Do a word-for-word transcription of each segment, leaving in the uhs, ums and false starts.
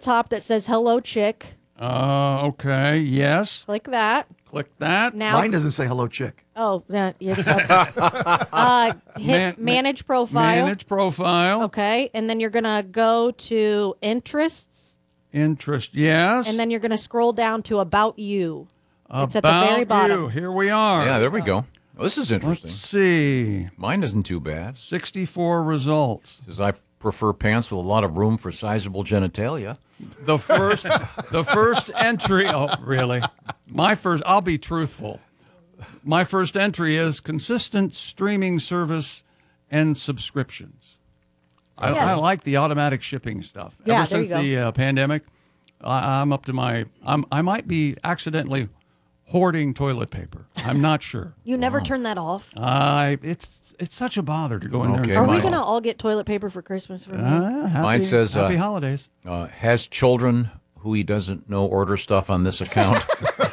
top that says Hello Chick. Uh, okay, yes. Click that. Click that. Now, Mine doesn't say hello, chick. Oh, yeah. You, uh, hit Man- manage profile. Manage profile. Okay, and then you're going to go to interests, Interest, yes. and then you're going to scroll down to about you. It's at the About very bottom. you. Here we are. Yeah, there we go. Well, this is interesting. Let's see. Mine isn't too bad. sixty-four results. Because I prefer pants with a lot of room for sizable genitalia. The first the first entry, oh, really? My first, I'll be truthful. My first entry is consistent streaming service and subscriptions. I, Yes. I like the automatic shipping stuff. Yeah, Ever there you since the uh, pandemic, I, I'm up to my, I'm, I might be accidentally hoarding toilet paper. I'm not sure. You never turn that off. I it's it's such a bother to go in there. Okay, and Are turn we it going to off. all get toilet paper for Christmas from me? Uh, happy, Mine says, happy uh, holidays. Uh, has children who he doesn't know order stuff on this account.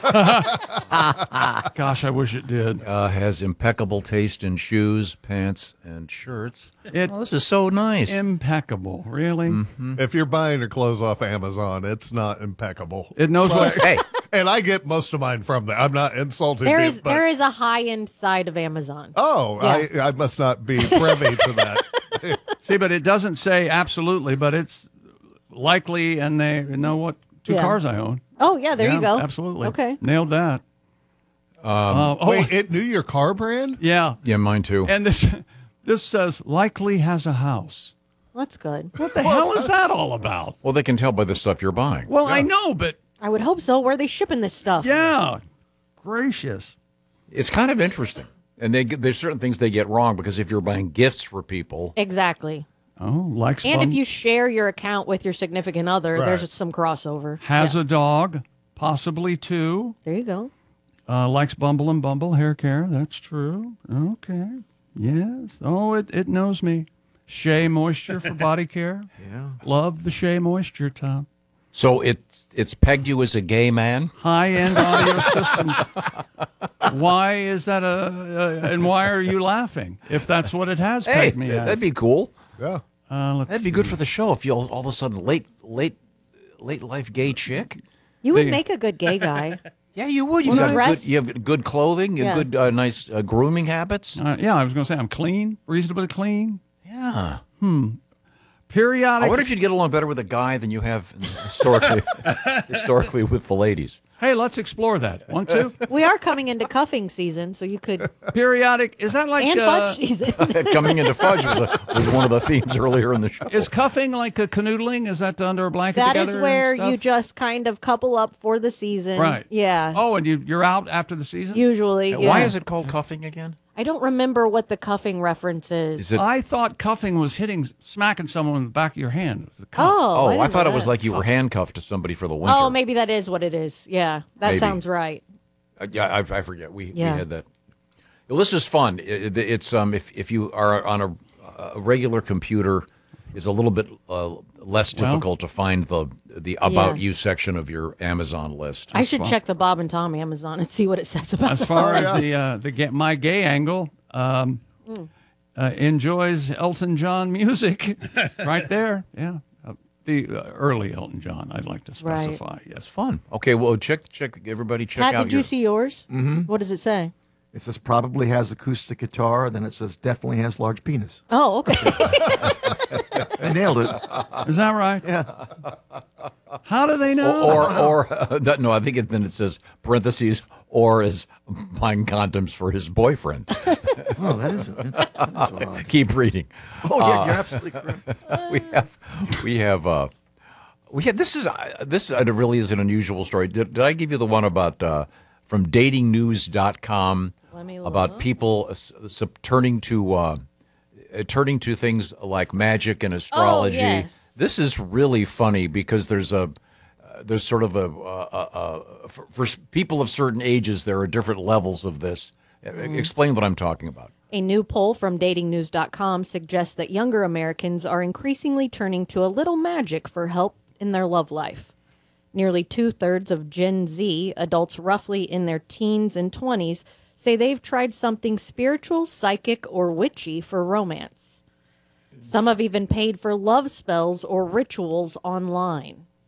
Gosh, I wish it did. Uh, has impeccable taste in shoes, pants, and shirts. It Oh, this is so nice. impeccable, really. If you're buying your clothes off Amazon, it's not impeccable. It knows what. Hey, And I get most of mine from there. I'm not insulting There you, is but there is a high end side of Amazon. oh, I, I must not be privy to that. See, but it doesn't say absolutely, but it's likely, and they know what two Yeah. cars I own. Oh yeah, there Yeah, you go. Absolutely. Okay. Nailed that. Um, oh, Wait, it knew your car brand? yeah. yeah, mine too. And this this says likely has a house. That's good. What the hell is that all about? Well, they can tell by the stuff you're buying. Well, I know, but I would hope so. Where are they shipping this stuff? yeah, gracious. It's kind of interesting. And they get, there's certain things they get wrong because if you're buying gifts for people, Exactly. Oh, likes And bum- if you share your account with your significant other, Right. there's some crossover. has Yeah. a dog, possibly two. There you go. Uh, likes Bumble and Bumble hair care. That's true. Okay. Yes. Oh, it, it knows me. Shea Moisture for body care. Yeah. Love the Shea Moisture, Tom. so it's it's pegged you as a gay man. High-end audio systems. Why is that a, a? And why are you laughing? If that's what it has Hey, pegged me as. that'd be cool. Yeah. Uh, let's That'd be good for the show if you all, all of a sudden late late late life gay chick. You would They- make a good gay guy. Yeah, you would. You Well, got dress- good. You have good clothing. You have Yeah. good, uh, nice uh, grooming habits. Uh, yeah, I was going to say I'm clean, reasonably clean. Yeah. Periodic. I wonder if you'd get along better with a guy than you have historically historically with the ladies. Hey, let's explore that. One, two. We are coming into cuffing season, so you could Periodic. Is that like and uh, fudge season. Coming into fudge was, a, was one of the themes earlier in the show. Is cuffing like a canoodling? Is that under a blanket That together is and where stuff? you just kind of couple up for the season. Right. Yeah. Oh, and you you're out after the season. Usually. And Yeah. Why is it called cuffing again? I don't remember what the cuffing reference is. Is it- I thought cuffing was hitting, smacking someone in the back of your hand. It was a cuff. Oh, Oh, didn't I, know thought it was that. like you were handcuffed to somebody for the winter. Oh, maybe that is what it is. Yeah, that Maybe. sounds right. Uh, yeah, I, I forget. We, Yeah. we had that. Well, this is fun. It, it- it's um, if if you are on a, a regular computer, is a little bit uh, less Well- difficult to find the the about Yeah. you section of your Amazon list. I should fine. check the Bob and Tom Amazon and see what it says about As it. far Oh, as yeah. the uh, the ga- my gay angle, um, uh, enjoys Elton John music, right there. Yeah, uh, the uh, early Elton John. I'd like to Right. specify. It's Yes. fun. Okay, well, check check everybody check Pat, out did your. you see yours? Mm-hmm. What does it say? It says probably has acoustic guitar, then it says definitely has large penis. Oh, okay. I nailed it. Is that right? Yeah. How do they know? or or uh, that, no, I think it, then it says parentheses or is buying condoms for his boyfriend. Oh, that is, that is odd. Keep reading. Oh, yeah, you're absolutely correct. we have we have uh we have this is uh, this uh, really is an unusual story. Did, did I give you the one about uh from dating news dot com Let me about look. people uh, s- s- turning to uh uh, turning to things like magic and astrology? yes. This is really funny because there's a uh, there's sort of a, uh uh uh for, for s- people of certain ages there are different levels of this. Uh, Explain what I'm talking about. A new poll from dating news dot com suggests that younger Americans are increasingly turning to a little magic for help in their love life. Nearly two-thirds of Gen Z, adults roughly in their teens and twenties, say they've tried something spiritual, psychic, or witchy for romance. Some have even paid for love spells or rituals online.